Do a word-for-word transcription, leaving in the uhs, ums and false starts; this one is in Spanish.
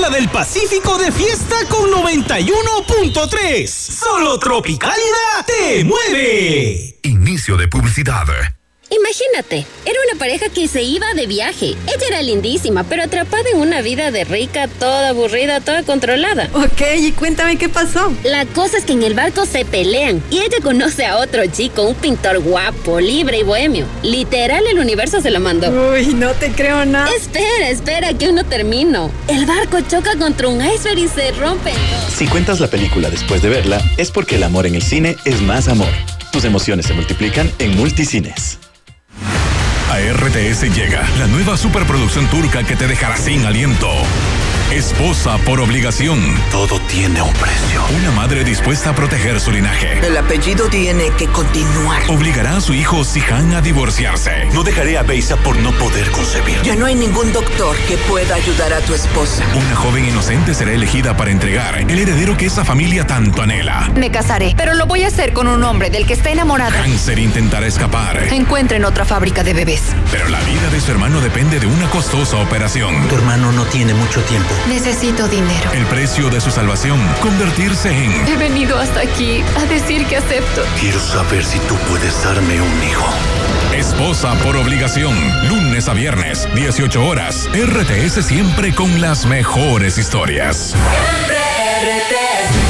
Bahía del Pacífico de fiesta con noventa y uno punto tres. Solo Tropicalidad te mueve. Inicio de publicidad. Imagínate, era una pareja que se iba de viaje. Ella era lindísima, pero atrapada en una vida de rica, toda aburrida, toda controlada. Ok, y cuéntame qué pasó. La cosa es que en el barco se pelean y ella conoce a otro chico, un pintor guapo, libre y bohemio. Literal, el universo se lo mandó. Uy, no te creo nada. Espera, espera, que aún no termino. El barco choca contra un iceberg y se rompe. Si cuentas la película después de verla, es porque el amor en el cine es más amor. Tus emociones se multiplican en Multicines. A R T S llega la nueva superproducción turca que te dejará sin aliento. Esposa por obligación. Todo tiene un precio. Una madre dispuesta a proteger su linaje. El apellido tiene que continuar. Obligará a su hijo Sihan a divorciarse. No dejaré a Beisa por no poder concebir. Ya no hay ningún doctor que pueda ayudar a tu esposa. Una joven inocente será elegida para entregar el heredero que esa familia tanto anhela. Me casaré, pero lo voy a hacer con un hombre del que está enamorada. Cáncer intentará escapar. Encuentren otra fábrica de bebés. Pero la vida de su hermano depende de una costosa operación. Tu hermano no tiene mucho tiempo. Necesito dinero. El precio de su salvación, convertirse en... He venido hasta aquí a decir que acepto. Quiero saber si tú puedes darme un hijo. Esposa por obligación. Lunes a viernes, dieciocho horas. R T S siempre con las mejores historias. R T S